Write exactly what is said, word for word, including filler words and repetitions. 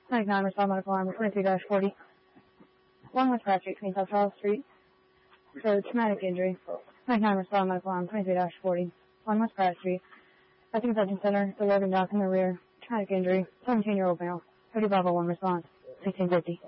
ninety-nine, respond medical armor twenty-three dash forty. one West Pratt Street, twenty South Charles Street, for traumatic injury. ninety-nine, respond medical armor twenty-three dash forty. one West Pratt Street, at the convention center, the loading dock in the rear, traumatic injury, seventeen-year-old male. thirty Bravo one, response, sixteen fifty.